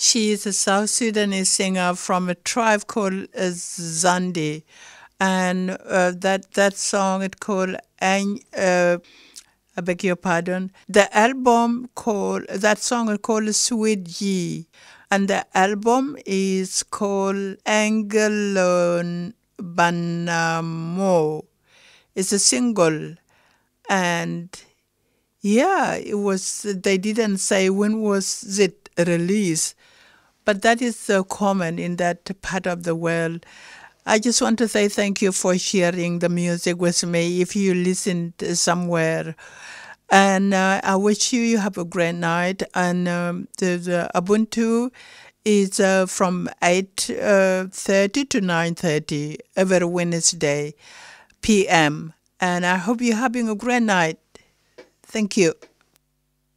She is a South Sudanese singer from a tribe called Zandi, and that song it called I beg your pardon. The album called that song is called Sweet G, and the album is called Angelon Banamo. It's a single, and yeah, it was. They didn't say when was it released, but that is so common in that part of the world. I just want to say thank you for sharing the music with me. If you listened somewhere, and I wish you have a great night. And the Ubuntu is from 8:30 to 9:30 every Wednesday p.m. And I hope you're having a great night. Thank you.